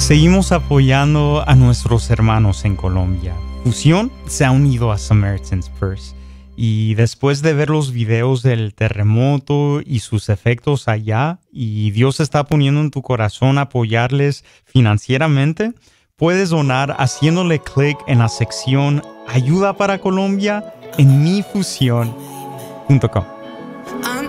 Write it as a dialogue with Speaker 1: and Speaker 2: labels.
Speaker 1: seguimos apoyando a nuestros hermanos en Colombia. Fusión se ha unido a Samaritan's Purse. Y después de ver los videos del terremoto y sus efectos allá, y Dios está poniendo en tu corazón apoyarles financieramente, puedes donar haciéndole clic en la sección Ayuda para Colombia en mifusión.com.